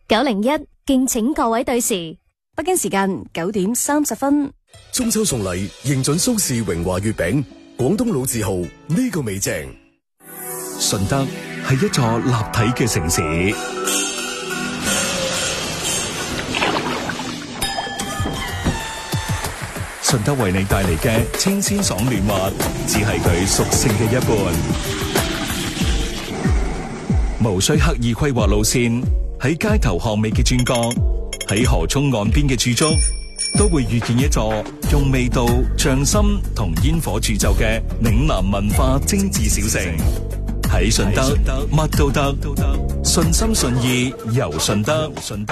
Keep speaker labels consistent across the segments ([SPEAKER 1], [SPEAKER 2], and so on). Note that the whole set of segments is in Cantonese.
[SPEAKER 1] 901，敬請各位對時。
[SPEAKER 2] 北京時間9點30分。
[SPEAKER 3] 中秋送禮，認準蘇氏榮華月餅，廣東老字號，呢個味正。
[SPEAKER 4] 順德係一座立體嘅城市，順德為你帶嚟嘅清鮮爽嫩滑，只係佢屬性嘅一半。無需刻意規劃路線，喺街頭巷尾嘅轉角，喺河涌岸邊嘅駐足，都會遇見一座用味道、匠心同煙火鑄就嘅嶺南文化精緻小城。喺順德，乜都得，順心順意遊順德。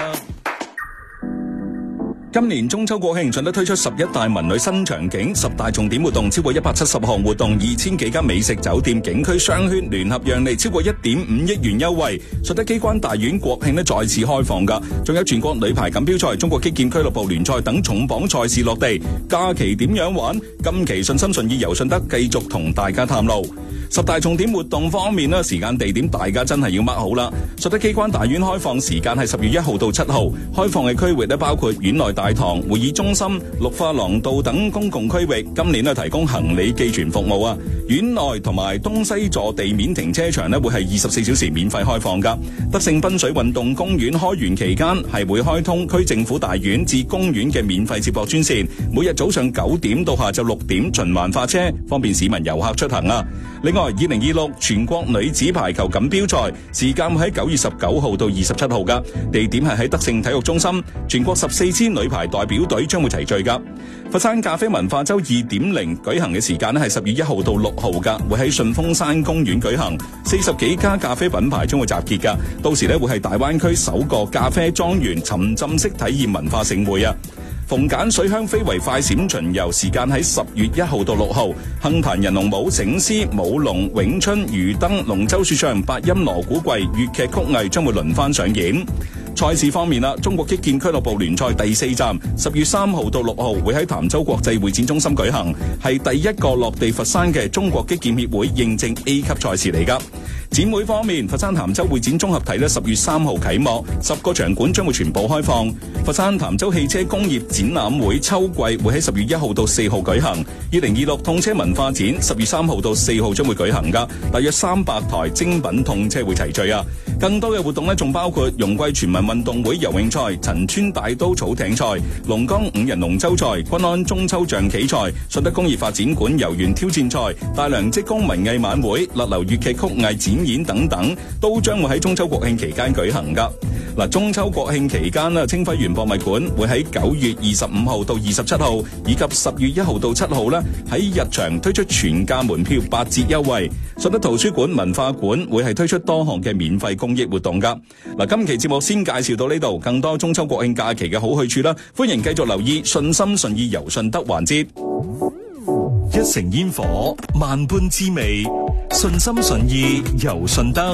[SPEAKER 4] 今年中秋國慶，順德推出11大文旅新場景、10大重點活動，超過170項活動，2000幾間美食酒店、景區商圈聯合讓利超過1.5億元優惠。順德機關大院國慶再次開放㗎，仲有全國女排錦標賽、中國擊劍俱樂部聯賽等重磅賽事落地。假期點樣玩？今期順心順意遊順德繼續同大家探路。10大重點活動方面咧，時間地點大家真係要 mark 好啦。順德機關大院開放時間係10月1號到7號，開放嘅區域咧包括院內大堂、會議中心、綠化廊道等公共區域。今年咧提供行李寄存服務啊。院內同埋東西座地面停車場咧會係24小時免費開放噶。德勝濱水運動公園開園期間係會開通區政府大院至公園嘅免費接駁專線，每日早上9點到下晝6點循環發車，方便市民遊客出行啊。另外，2026全國女子排球錦標賽時間會喺9月19號到27號噶，地點係喺德勝體育中心，全國14支女排代表隊將會齊聚噶。佛山咖啡文化周 2.0 舉行嘅時間係10月1號到6號噶，會喺順峰山公園舉行，40幾家咖啡品牌將會集結噶，到時會係大灣區首個咖啡莊園沉浸式體驗文化盛會啊。逢簡水鄉非遺快閃巡遊時間喺10月1號到6號，杏壇人龍舞、醒獅、舞龍、永春、魚燈、龍舟說唱、八音鑼鼓櫃、粵劇曲藝將會輪番上演。賽事方面啦，中國擊劍俱樂部聯賽第4站10月3號到6號會喺潭州國際會展中心舉行，係第一個落地佛山嘅中國擊劍協會認證 A 級賽事嚟噶。展會方面，佛山潭州會展綜合體10月3號啟幕，10個場館將會全部開放。佛山潭州汽車工業展覽會秋季會喺10月1號到4號舉行。2026痛車文化展10月3號到4號將會舉行噶，大約300台精品痛車會齊聚啊。更多嘅活動仲包括容桂全民運動會游泳賽、陳村大刀草艇賽、龍崗5人龍舟賽、均安中秋象棋賽、順德工業發展館游園挑戰賽、大良職工文藝晚會、勒流粵劇曲藝展演等等，都將會喺中秋國慶期間舉行噶。嗱，中秋國慶期間啦，清暉園博物館會喺9月25號到27號，以及10月1號到7號咧，喺日場推出全價門票8折優惠。順德圖書館文化館會係推出多項嘅免費公益活動噶。嗱，今期節目先介紹到呢度，更多中秋國慶假期嘅好去處啦，歡迎繼續留意順心順意遊順德環節。一城煙火，萬般滋味，順心順意遊順德。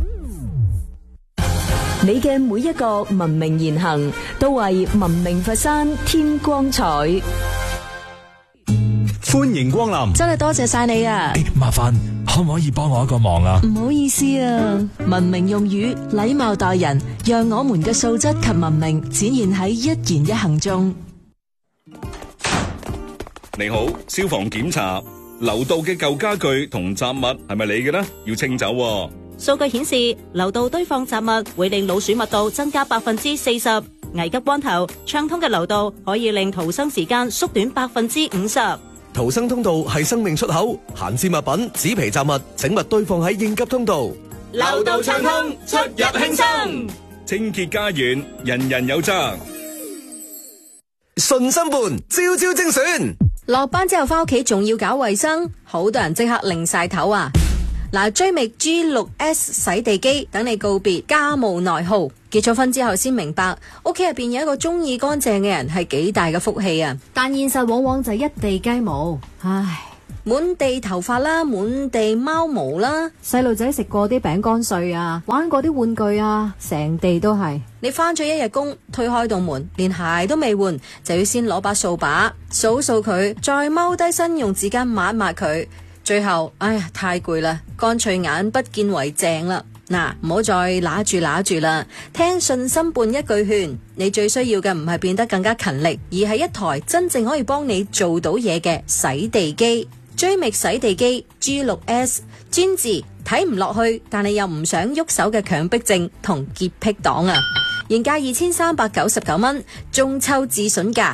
[SPEAKER 2] 你嘅每一個文明言行，都為文明佛山添光彩。
[SPEAKER 5] 歡迎光臨，
[SPEAKER 2] 真係多謝晒你啊！
[SPEAKER 5] 麻煩可唔可以幫我一個忙啊？
[SPEAKER 2] 唔好意思啊，文明用語，禮貌待人，讓我們嘅素質及文明展現喺一言一行中。
[SPEAKER 6] 你好，消防檢查，樓道嘅舊家具同雜物係咪你嘅呢？要清走喎。
[SPEAKER 7] 數據顯示，樓道堆放雜物會令老鼠密度增加40%。危急關頭，暢通嘅樓道可以令逃生時間縮短50%。
[SPEAKER 8] 逃生通道係生命出口，閒置物品、紙皮雜物，請勿堆放喺應急通道。
[SPEAKER 9] 樓道暢通，出入輕鬆。
[SPEAKER 6] 清潔家園，人人有責。
[SPEAKER 8] 順心伴，朝朝精選。
[SPEAKER 2] 落班之後翻屋企仲要搞衛生，好多人即刻擰晒頭啊！嗱，追覓 G6S 洗地機，等你告別家務內耗。結咗婚之後先明白，屋企入邊有一個中意乾淨嘅人係幾大嘅福氣啊！
[SPEAKER 1] 但現實往往就係一地雞毛，唉，
[SPEAKER 2] 滿地頭髮啦，滿地貓毛啦，
[SPEAKER 1] 細路仔食過啲餅乾碎啊，玩過啲玩具啊，成地都係。
[SPEAKER 2] 你翻咗一日工，推開道門，連鞋都未換，就要先攞把掃把掃掃佢，再踎低身用紙巾抹一抹佢。最後，哎呀，太攰啦，乾脆眼不見為淨啦。 嗱，唔好再揦住啦，聽信心半一句勸，你最需要嘅唔係變得更加勤力，而係一台真正可以幫你做到嘢嘅洗地機。追覓洗地機 G6S 專治睇唔落去，但係又唔想喐手嘅強迫症同潔癖黨啊！原價2399蚊，中秋至筍價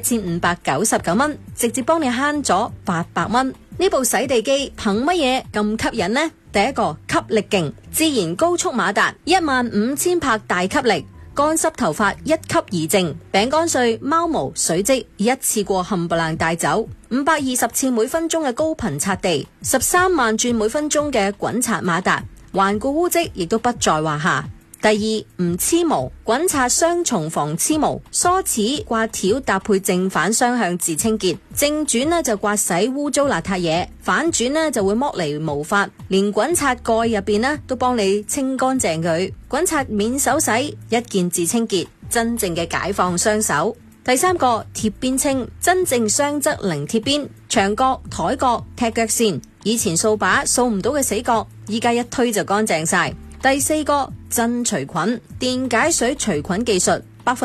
[SPEAKER 2] 1599蚊，直接幫你慳咗800蚊。呢部洗地機憑乜嘢咁吸引呢？第一個，吸力勁，自然高速馬達15000帕大吸力，乾濕頭髮一吸而淨，餅乾碎、貓毛、水漬一次過冚唪唥帶走，520次每分鐘嘅高頻擦地，13萬轉每分鐘嘅滾刷馬達，頑固污漬亦都不在話下。第二，唔黐毛，滾刷雙重防黐毛，梳齒刮條搭配正反雙向自清潔，正轉呢就刮洗污糟邋遢嘢，反轉呢就會剝離毛髮，連滾刷蓋入邊呢都幫你清乾淨佢，滾刷免手洗，一鍵自清潔，真正嘅解放雙手。第三個，貼邊清，真正雙側零貼邊，牆角、台角、踢腳線，以前掃把掃唔到嘅死角，依家一推就乾淨晒。第四個，真除菌，電解水除菌技術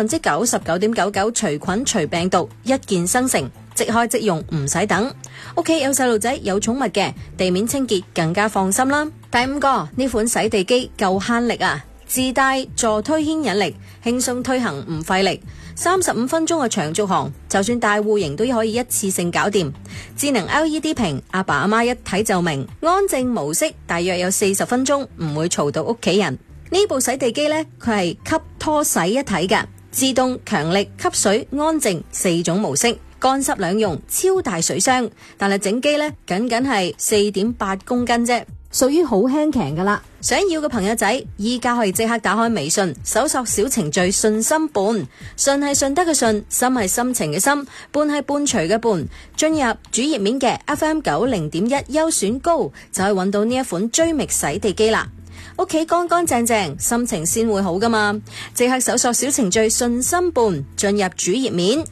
[SPEAKER 2] ，99.99%除菌除病毒，一鍵生成，即開即用，唔使等。屋企有細路仔有寵物嘅，地面清潔更加放心啦。第五個，呢款洗地機夠慳力啊，自帶助推牽引力，輕鬆推行唔費力，35分鐘嘅長續航，就算大戶型都可以一次性搞掂。智能 LED 屏，阿爸阿媽一睇就明。安靜模式大約有40分鐘，唔會嘈到屋企人。呢部洗地機呢，佢係吸拖洗一體嘅，自動、強力、吸水、安靜4種模式，乾濕兩用，超大水箱。但係整機呢，僅係4.8公斤啫，
[SPEAKER 1] 屬於好輕強噶啦。
[SPEAKER 2] 想要嘅朋友仔，依家可以即刻打開微信，搜索小程序信心伴，信係順德嘅信，心係心情嘅心，伴係伴隨嘅伴。進入主頁面嘅 FM90.1優選高，就可以揾到呢一款追覓洗地機啦。屋企乾乾淨淨，心情先會好噶嘛！即刻搜索小程序信心伴，進入主頁面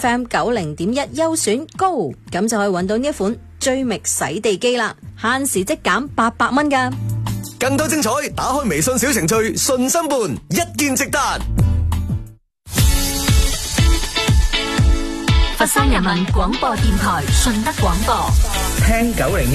[SPEAKER 2] FM90.1優選高，咁就可以揾到呢一款追覓洗地機啦，限時即減800蚊噶。
[SPEAKER 8] 更多精彩，打開微信小程序信心伴，一鍵直達。
[SPEAKER 10] 佛山人民廣播電台順德廣播，
[SPEAKER 11] 聽901。